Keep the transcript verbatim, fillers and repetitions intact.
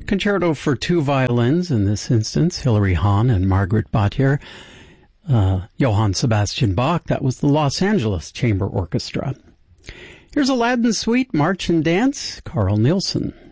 Concerto for two violins, in this instance, Hilary Hahn and Margaret Batjer. Uh, Johann Sebastian Bach, that was the Los Angeles Chamber Orchestra. Here's Aladdin Suite, March and Dance, Carl Nielsen.